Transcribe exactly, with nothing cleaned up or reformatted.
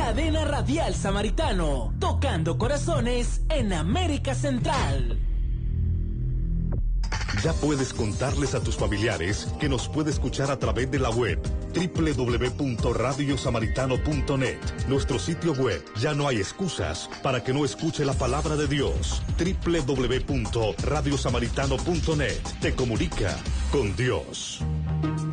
Cadena Radial Samaritano, tocando corazones en América Central. Ya puedes contarles a tus familiares que nos puede escuchar a través de la web doble u doble u doble u punto radio samaritano punto net. Nuestro sitio web, ya no hay excusas para que no escuche la palabra de Dios. doble u doble u doble u punto radio samaritano punto net. Te comunica con Dios.